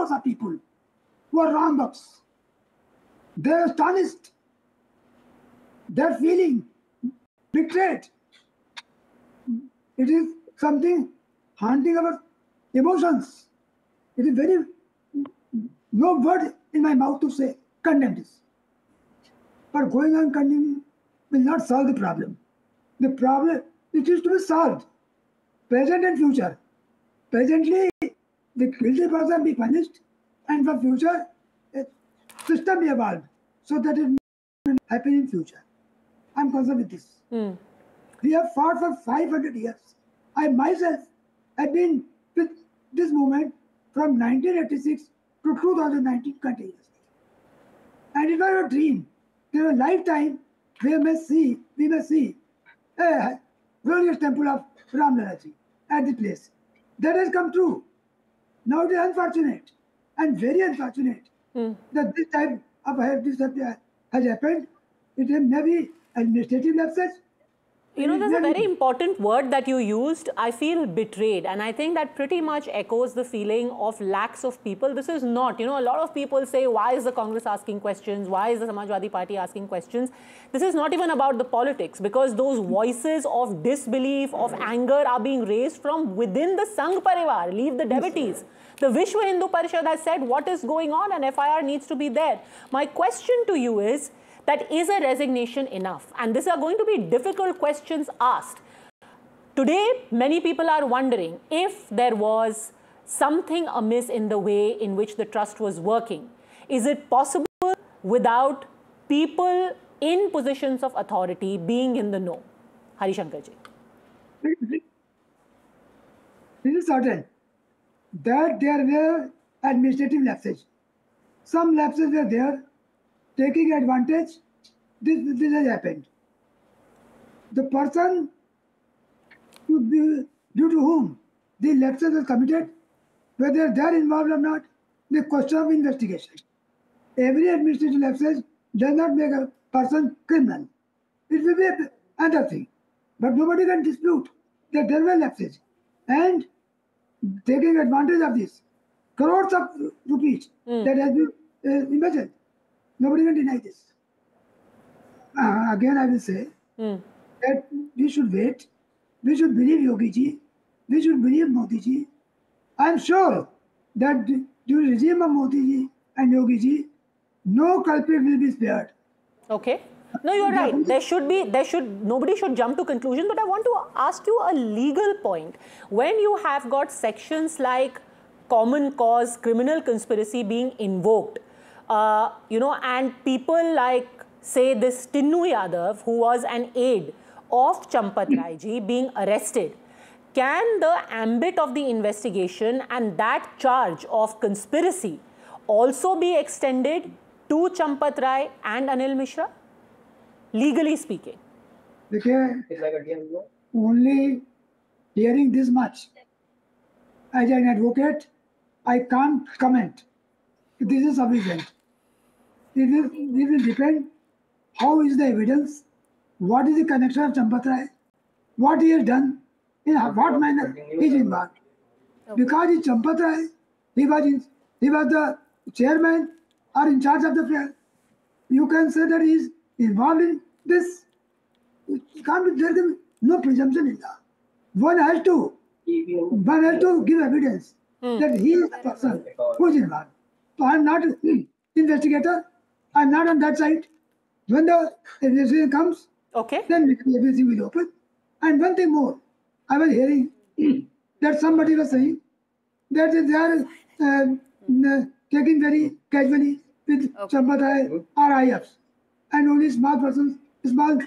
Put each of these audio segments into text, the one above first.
crores of people who are wrong bucks. They are astonished. Their feeling betrayed. It is something haunting our emotions. It is very no word in my mouth to say condemn this. But going on condemning will not solve the problem. The problem it is to be solved, present and future. Presently, the guilty person be punished, and for future, a system be evolved so that it will happen in future. I'm concerned with this. We have fought for 500 years. I myself have been with this movement from 1986 to 2019 continuously. And it was a dream. In a lifetime, we may see a glorious temple of Ram Lalaji at the place. That has come true. Now it is unfortunate and very unfortunate that this type of has happened. It may be administrative lapses. You know, there's a very important word that you used. I feel betrayed. And I think that pretty much echoes the feeling of lakhs of people. This is not, you know, a lot of people say, why is the Congress asking questions? Why is the Samajwadi Party asking questions? This is not even about the politics, because those voices of disbelief, of anger are being raised from within the Sangh Parivar. Leave the devotees. The Vishwa Hindu Parishad has said what is going on, and FIR needs to be there. My question to you is, that is a resignation enough? And these are going to be difficult questions asked. Today, many people are wondering if there was something amiss in the way in which the trust was working. Is it possible without people in positions of authority being in the know? Hari Shankar ji. This is certain that there were administrative lapses. Some lapses were there. Taking advantage, this has happened. The person due to whom the lapses were committed, whether they are involved or not, the question of investigation. Every administrative lapses does not make a person criminal. It will be another thing. But nobody can dispute that there were lapses. And taking advantage of this, crores of rupees that has been invested. Nobody can deny this. Again, I will say that we should wait. We should believe Yogi ji. We should believe Modi ji. I am sure that during the regime of Modi ji and Yogi ji, no culprit will be spared. Okay. No, you're right. Nobody should jump to conclusion. But I want to ask you a legal point. When you have got sections like common cause, criminal conspiracy being invoked, you know, and people like, say, this Tinnu Yadav, who was an aide of Champat Rai ji, being arrested, can the ambit of the investigation and that charge of conspiracy also be extended to Champat Rai and Anil Mishra, legally speaking? Okay. Only hearing this much, as an advocate, I can't comment. This is sufficient. It will depend how is the evidence, what is the connection of Champat Rai, what he has done, in what manner he is involved. Because in Champat Rai, he was the chairman or in charge of the prayer. You can say that he is involved in this. It can't be, there can be no presumption in that. One has to give evidence that he is the person who is involved. So I am not an investigator. I am not on that side. When the investigation comes, then everything will open. And one thing more, I was hearing that somebody was saying that they are taking very casually with Champat Rai or IFs, and only small persons, persons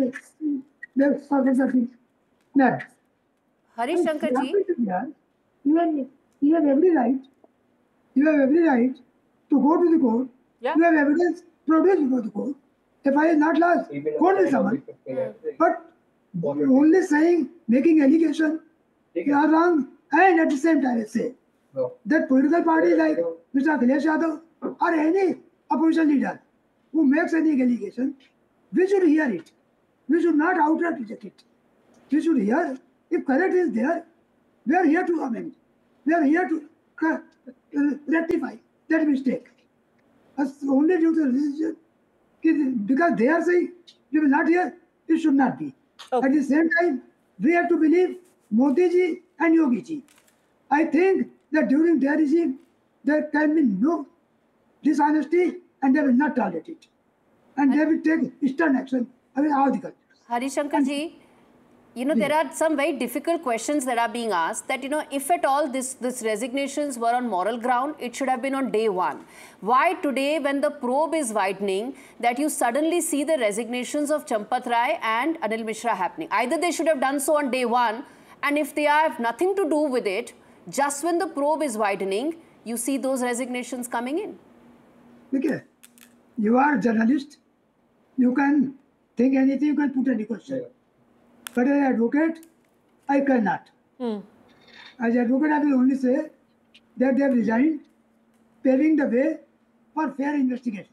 are being nabbed. Hari Shankar ji, you have every right. You have every right to go to the court. Yeah. You have evidence produced before the court. If I is not lost, court will summon. But only saying, making allegation, you are wrong. And at the same time, I say that political parties like Mr. Akhilesh Yadav or any opposition leader who makes any allegation, we should hear it. We should not outright reject it. We should hear. If correct is there, we are here to amend. We are here to rectify that mistake. As only due to the decision, because they are saying we will not hear, it should not be. Okay. At the same time, we have to believe Modi ji and Yogi ji. I think that during their regime, there can be no dishonesty and they will not tolerate it. And they will take stern action against all the countries. Harishankar ji, you know, there are some very difficult questions that are being asked that, you know, if at all this resignations were on moral ground, it should have been on day one. Why today, when the probe is widening, that you suddenly see the resignations of Champat Rai and Anil Mishra happening? Either they should have done so on day one, and if they have nothing to do with it, just when the probe is widening, you see those resignations coming in. Okay. You are a journalist. You can think anything, you can put any question. But as an advocate, I cannot. As an advocate, I will only say that they have resigned, paving the way for fair investigation.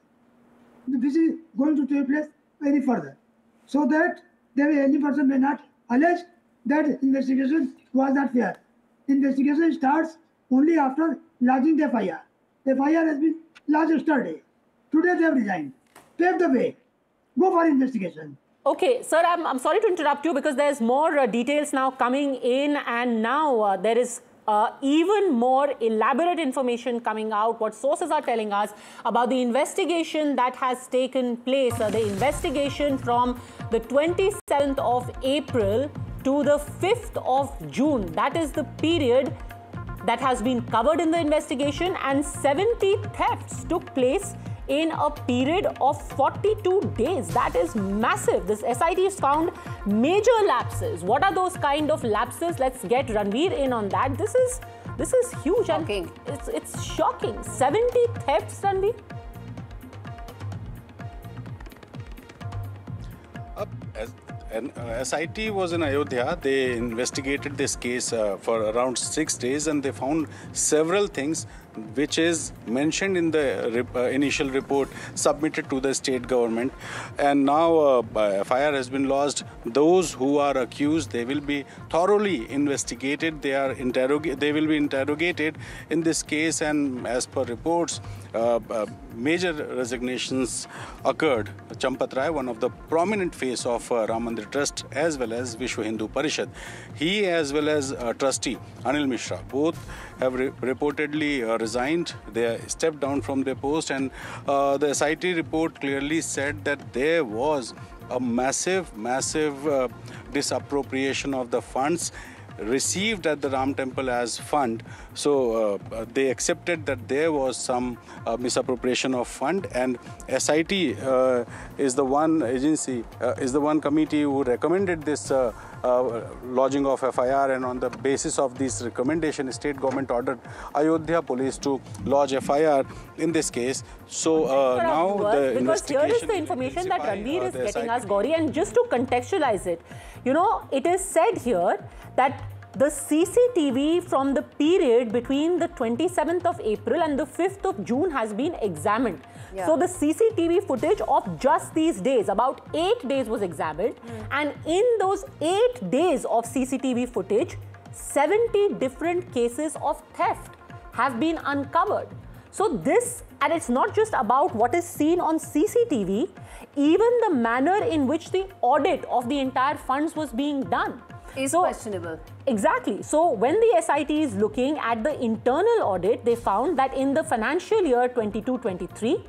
This is going to take place very further. So that any person may not allege that investigation was not fair. Investigation starts only after lodging the FIR. The FIR has been lodged yesterday. Today they have resigned. Pave the way. Go for investigation. Okay, sir, I'm sorry to interrupt you because there's more details now coming in, and now there is even more elaborate information coming out, what sources are telling us about the investigation that has taken place, the investigation from the 27th of April to the 5th of June. That is the period that has been covered in the investigation, and 70 thefts took place in a period of 42 days. That is massive. This SIT has found major lapses. What are those kind of lapses? Let's get Ranveer in on that. This is huge. Shocking. And it's shocking. 70 thefts, Ranveer? SIT was in Ayodhya. They investigated this case for around 6 days, and they found several things which is mentioned in the initial report submitted to the state government. And now FIR has been lodged. Those who are accused, they will be thoroughly investigated. They will be interrogated in this case, and as per reports, major resignations occurred. Champat Rai, one of the prominent face of Ram Mandir Trust, as well as Vishwa Hindu Parishad, he as well as trustee Anil Mishra, both have reportedly resigned. They stepped down from their post, and the SIT report clearly said that there was a massive disappropriation of the funds received at the Ram Temple as fund. So they accepted that there was some misappropriation of fund, and SIT is the one agency, is the one committee who recommended this lodging of FIR, and on the basis of this recommendation, state government ordered Ayodhya police to lodge FIR in this case. So now the investigation... Because here is the information that Ranveer is getting us, Gauri, and just to contextualize it, you know, it is said here that the CCTV from the period between the 27th of April and the 5th of June has been examined. Yeah. So the CCTV footage of just these days, about 8 days, was examined. And in those 8 days of CCTV footage, 70 different cases of theft have been uncovered. So this, and it's not just about what is seen on CCTV, even the manner in which the audit of the entire funds was being done is questionable. Exactly. So when the SIT is looking at the internal audit, they found that in the financial year 22-23,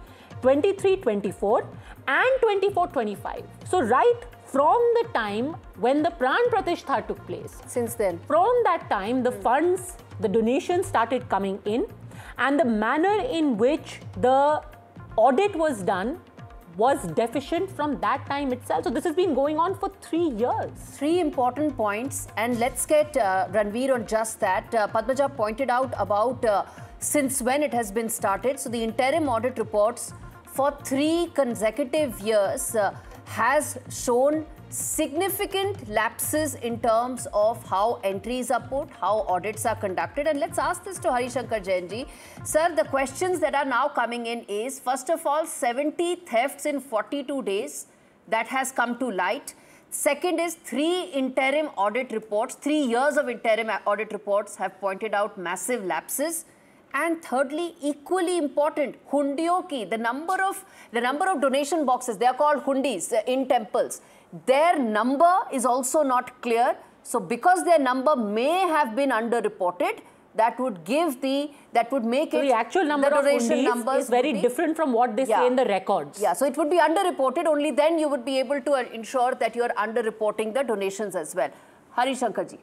23-24 and 24-25, so right from the time when the Pran Pratishtha took place, since then, from that time, the funds, the donations started coming in, and the manner in which the audit was done was deficient from that time itself. So this has been going on for 3 years. 3 important points, and let's get Ranveer on just that. Padmaja pointed out about since when it has been started. So the interim audit reports for 3 consecutive years has shown significant lapses in terms of how entries are put, how audits are conducted. And let's ask this to Harishankar Jain ji. Sir, the questions that are now coming in is, first of all, 70 thefts in 42 days. That has come to light. Second is 3 interim audit reports, 3 years of interim audit reports have pointed out massive lapses. And thirdly, equally important, hundiyon ki, the number of donation boxes, they are called hundis in temples. Their number is also not clear. So because their number may have been underreported, that would make it the actual number of hundis is very different from what they say in the records. Yeah, so it would be underreported. Only then you would be able to ensure that you are underreporting the donations as well. Hari Shankar ji.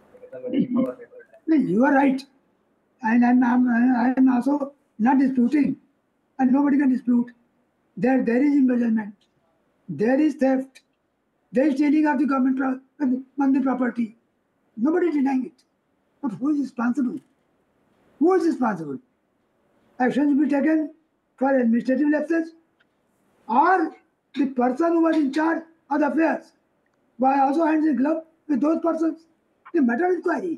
You are right. And I'm also not disputing. And nobody can dispute. There is embezzlement. There is theft. There is stealing of the government money property. Nobody is denying it. But who is responsible? Who is responsible? Action should be taken for administrative lapses, or the person who was in charge of the affairs was also hands in glove with those persons. The matter of inquiry.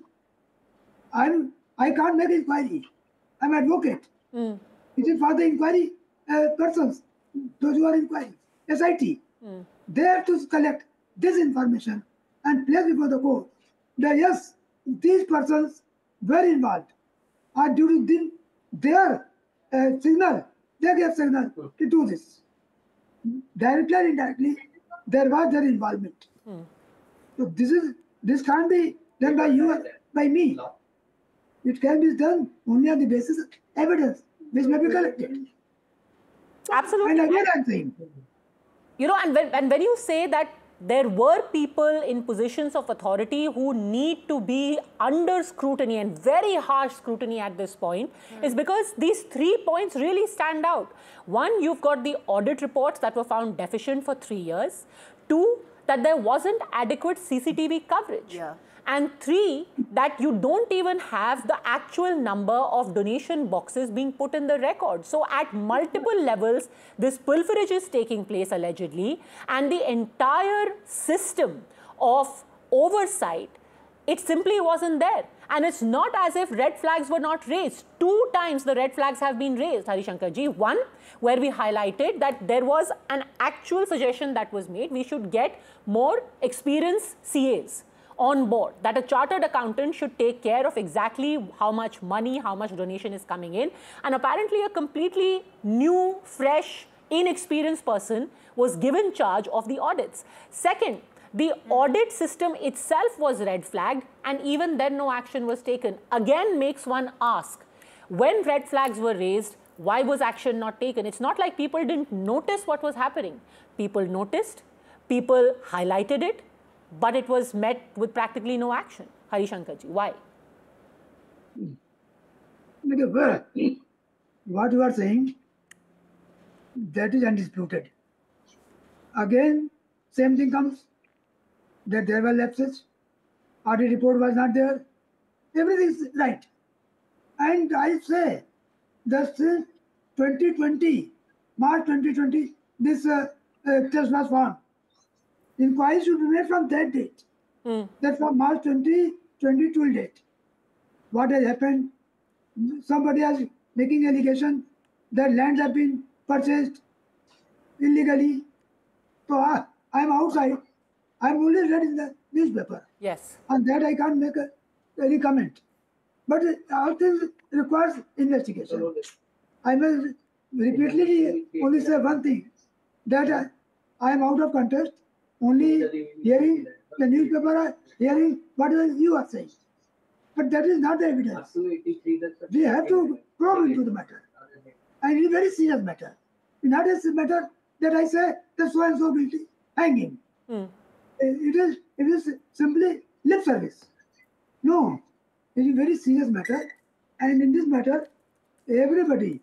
I can't make inquiry. I'm an advocate. It is for the inquiry persons, those who are inquiring, SIT. They have to collect this information and place before the court that yes, these persons were involved, or due to their signal, they gave signal to do this. Directly or indirectly, there was their involvement. So this can't be done by you or by me. It can be done only on the basis of evidence which may be collected. Absolutely. And again I'm saying, you know, and when you say that there were people in positions of authority who need to be under scrutiny and very harsh scrutiny at this point, is because these 3 points really stand out. One, you've got the audit reports that were found deficient for 3 years. 2, that there wasn't adequate CCTV coverage. Yeah. And 3, that you don't even have the actual number of donation boxes being put in the record. So at multiple levels, this pilferage is taking place allegedly, and the entire system of oversight, it simply wasn't there. And it's not as if red flags were not raised. 2 times the red flags have been raised, Hari Shankar ji. One, where we highlighted that there was an actual suggestion that was made, we should get more experienced CAs on board, that a chartered accountant should take care of exactly how much money, how much donation is coming in. And apparently a completely new, fresh, inexperienced person was given charge of the audits. Second, the audit system itself was red flagged, and even then no action was taken. Again makes one ask, when red flags were raised, why was action not taken? It's not like people didn't notice what was happening. People noticed, people highlighted it, but it was met with practically no action. Hari Shankar ji, why? What you are saying, that is undisputed. Again, same thing comes, that there were lapses, audit report was not there, everything is right. And I say that since 2020, March 2020, this test was found. Inquiry should be made from that date. That from March 2020 till date. What has happened? Somebody is making allegation that lands have been purchased illegally. So I am outside. I am only read in the newspaper. Yes. On that I can't make any comment. But all things requires investigation. I will repeatedly only say one thing, that I am out of context, only hearing the newspaper, hearing what you are saying. But that is not the evidence. We have to probe into the matter. And it is a very serious matter. Not a matter that I say that so and so guilty, hang him. It is simply lip service. No, it is a very serious matter. And in this matter, everybody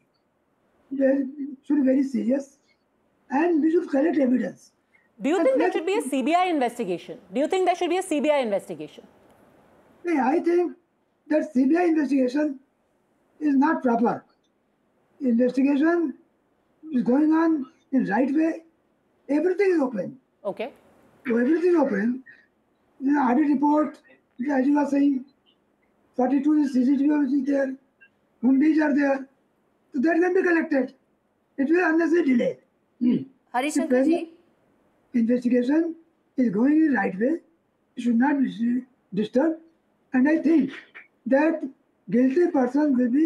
should be very serious, and we should collect evidence. Do you think there should be a CBI investigation? Do you think there should be a CBI investigation? I think that CBI investigation is not proper. Investigation is going on in right way. Everything is open. Okay. So everything is open. In the audit report, as you are saying, 42 is CCTV is there, hundis are there. So that can be collected. It will unnecessary delay. Hari Shankar ji. Investigation is going in the right way. It should not be disturbed. And I think that guilty person will be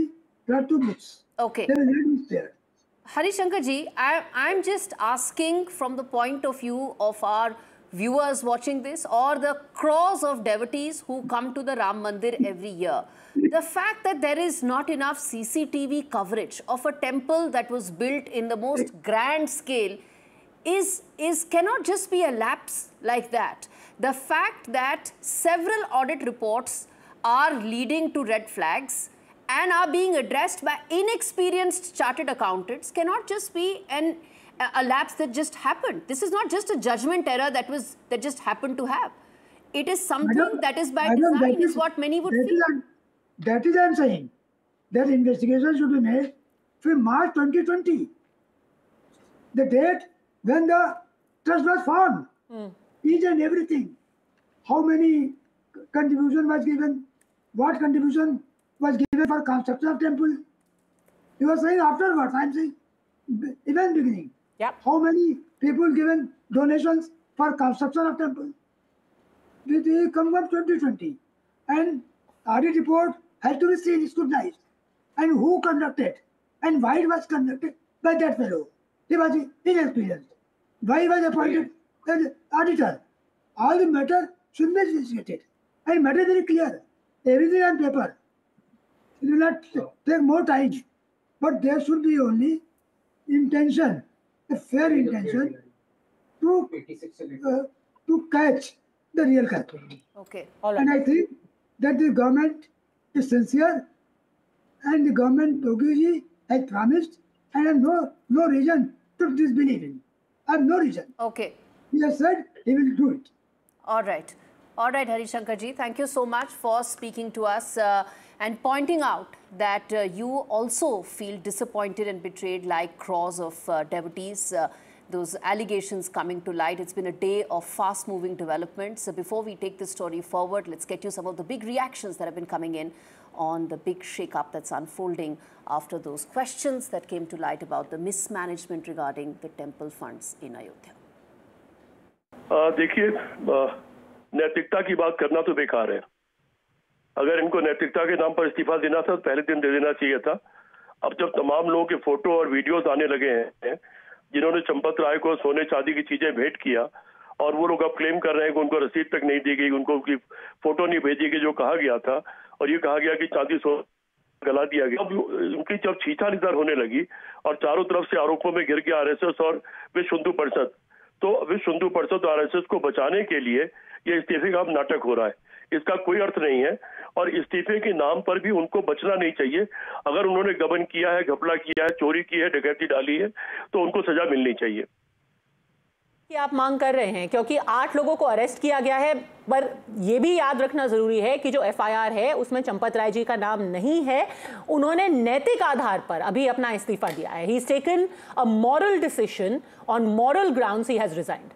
There are two myths. Okay. There is evidence there. Harishankar ji, I'm just asking from the point of view of our viewers watching this or the crores of devotees who come to the Ram Mandir every year. The fact that there is not enough CCTV coverage of a temple that was built in the most grand scale cannot just be a lapse like that. The fact that several audit reports are leading to red flags and are being addressed by inexperienced chartered accountants cannot just be a lapse that just happened. This is not just a judgment error that just happened to have. It is something that is by design, is what many would feel. That is I'm saying. That investigation should be made from March 2020. The date when the trust was formed. Each and everything. How many contribution was given? What contribution was given for construction of temple? You were saying afterwards. I'm saying even beginning. Yep. How many people given donations for construction of temple? They come from 2020. And audit report has to be seen, scrutinized. And who conducted? And why it was conducted by that fellow? He was inexperienced. Why he was appointed as auditor? All the matter should be investigated. And matter very clear. Everything on paper. It will not take more time. But there should be only intention, a fair intention to catch the real culprit. Okay. All right. And I think that the government is sincere and the government, Yogi has promised, and I have no reason to disbelieve him. I have no reason. Okay. He has said he will do it. All right. All right, Harishankar ji, thank you so much for speaking to us and pointing out that you also feel disappointed and betrayed like crores of devotees. Those allegations coming to light. It's been a day of fast-moving developments. So before we take this story forward, let's get you some of the big reactions that have been coming in on the big shake-up that's unfolding after those questions that came to light about the mismanagement regarding the temple funds in Ayodhya. देखिए, नैतिकता की बात करना तो बेकार है. अगर इनको नैतिकता के नाम पर इस्तीफा देना था तो पहले दिन दे देना चाहिए था. अब जब तमाम लोगों के फोटो और वीडियोस आने लगे हैं जिन्होंने चंपत राय को सोने चांदी की चीजें भेंट किया और वो लोग अब क्लेम कर रहे हैं कि उनको रसीद तक नहीं दी गई, उनको उनकी फोटो नहीं भेजी गई जो कहा गया था, और ये कहा गया कि चांदी सोना गला दिया गया. अब उनकी जब छीछानितार होने लगी और चारों तरफ से आरोपों में घिर गया आरएसएस और विश्व हिंदू परिषद, तो विश्व हिंदू परिषद और आरएसएस को बचाने के लिए ये इस्तीफे का अब नाटक हो रहा है. इसका कोई अर्थ नहीं है और इस्तीफे के नाम पर भी उनको बचना नहीं चाहिए. अगर उन्होंने गबन किया है, घपला किया है, चोरी की है, डकैती डाली है तो उनको सजा मिलनी चाहिए. कि आप मांग कर रहे हैं क्योंकि 8 लोगों को अरेस्ट किया गया है, पर यह भी याद रखना जरूरी है कि जो एफआईआर है उसमें चंपत राय जी का नाम नहीं है. उन्होंने नैतिक आधार पर अभी अपना इस्तीफा दिया है. He has taken a moral decision on moral grounds. He has रिजाइन्ड.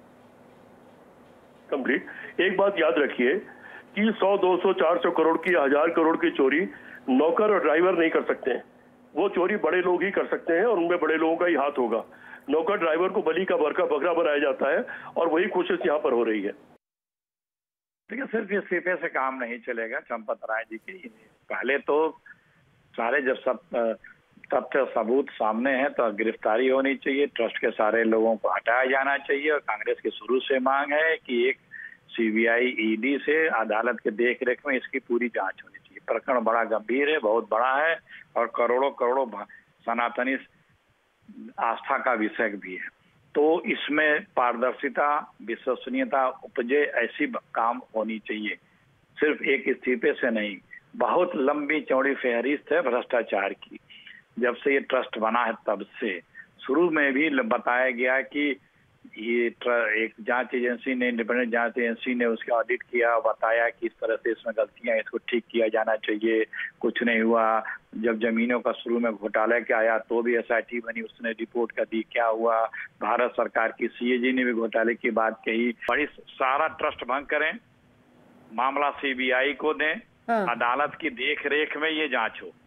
Complete. एक बात याद रखिए कि 100, 200, 400 करोड़ की, 1000 करोड़ की चोरी नौकर और ड्राइवर नहीं कर सकते हैं. वो चोरी बड़े लोग ही कर सकते हैं और उनमें बड़े लोगों का ही हाथ होगा. नौकर ड्राइवर को बलि का बकरा बनाया जाता है और वही कोशिश यहाँ पर हो रही है. देखिए, सिर्फ इस्तीफे से काम नहीं चलेगा. चंपत राय जी की पहले तो सारे जब सब तथ्य सबूत सामने हैं तो गिरफ्तारी होनी चाहिए. ट्रस्ट के सारे लोगों को हटाया जाना चाहिए और कांग्रेस की शुरू से मांग है कि एक सीबीआई, ईडी से अदालत के देख रेख में इसकी पूरी जांच होनी चाहिए. प्रकरण बड़ा गंभीर है, बहुत बड़ा है और करोड़ों करोड़ों सनातनी आस्था का विषय भी है. तो इसमें पारदर्शिता, विश्वसनीयता उपजे ऐसी काम होनी चाहिए. सिर्फ एक इस्तीफे से नहीं, बहुत लंबी चौड़ी फहरिस्त है भ्रष्टाचार की. जब से ये ट्रस्ट बना है तब से शुरू में भी बताया गया कि ये एक जांच एजेंसी ने, इंडिपेंडेंट जांच एजेंसी ने उसका ऑडिट किया, बताया कि इस तरह से इसमें गलतियां, इसको ठीक किया जाना चाहिए. कुछ नहीं हुआ. जब जमीनों का शुरू में घोटाला क्या आया तो भी एसआईटी बनी, उसने रिपोर्ट कर दी. क्या हुआ? भारत सरकार की सीएजी ने भी घोटाले की बात कही. बड़ी सारा ट्रस्ट भंग करें, मामला सीबीआई को दें, अदालत की देख रेख में ये जांच हो.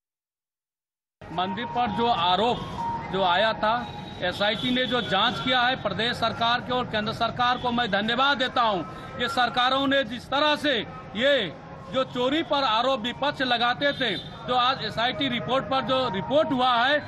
मंदिर पर जो आरोप जो आया था, एसआईटी ने जो जांच किया है, प्रदेश सरकार के और केंद्र सरकार को मैं धन्यवाद देता हूं. ये सरकारों ने जिस तरह से ये जो चोरी पर आरोप विपक्ष लगाते थे, जो आज एसआईटी रिपोर्ट पर जो रिपोर्ट हुआ है